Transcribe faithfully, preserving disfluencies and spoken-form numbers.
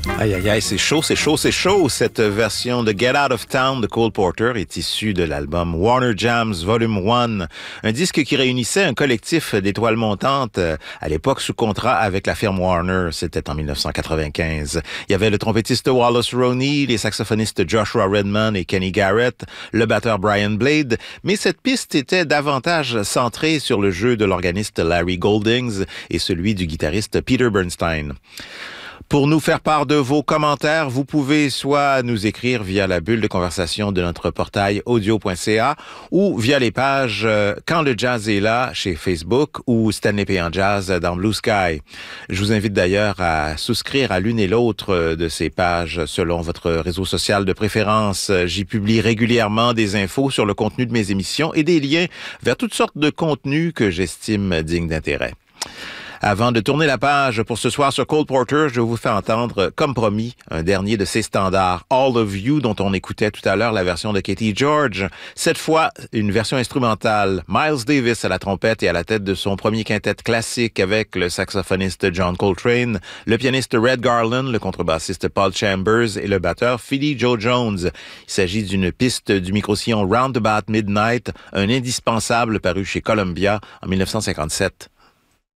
Aïe, aïe, aïe, c'est chaud, c'est chaud, c'est chaud. Cette version de Get Out of Town de Cole Porter est issue de l'album Warner Jams Volume un, un disque qui réunissait un collectif d'étoiles montantes, à l'époque sous contrat avec la firme Warner. C'était en dix-neuf cent quatre-vingt-quinze. Il y avait le trompettiste Wallace Roney, les saxophonistes Joshua Redman et Kenny Garrett, le batteur Brian Blade, mais cette piste était davantage centrée sur le jeu de l'organiste Larry Goldings et celui du guitariste Peter Bernstein. Pour nous faire part de vos commentaires, vous pouvez soit nous écrire via la bulle de conversation de notre portail audio point c a ou via les pages euh, Quand le jazz est là chez Facebook ou Stanley P. en Jazz dans Blue Sky. Je vous invite d'ailleurs à souscrire à l'une et l'autre de ces pages selon votre réseau social de préférence. J'y publie régulièrement des infos sur le contenu de mes émissions et des liens vers toutes sortes de contenus que j'estime dignes d'intérêt. Avant de tourner la page pour ce soir sur Cole Porter, je vous fais entendre, comme promis, un dernier de ses standards, All of You, dont on écoutait tout à l'heure la version de Katie George. Cette fois, une version instrumentale. Miles Davis à la trompette et à la tête de son premier quintet classique avec le saxophoniste John Coltrane, le pianiste Red Garland, le contrebassiste Paul Chambers et le batteur Philly Joe Jones. Il s'agit d'une piste du micro-sillon Roundabout Midnight, un indispensable paru chez Columbia en dix-neuf cent cinquante-sept.